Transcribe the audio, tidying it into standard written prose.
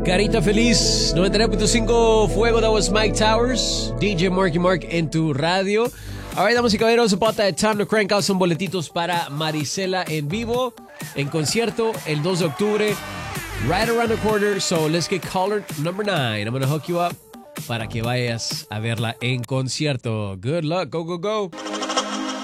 Carita Feliz, 99.5 Fuego. That was Mike Towers, DJ Marky Mark en tu radio. Alright, damas y caballeros, about that time to crank out some boletitos para Marisela en vivo, en concierto, el 2 de octubre, right around the corner. So let's get caller number 9. I'm going to hook you up para que vayas a verla en concierto. Good luck. Go, go, go.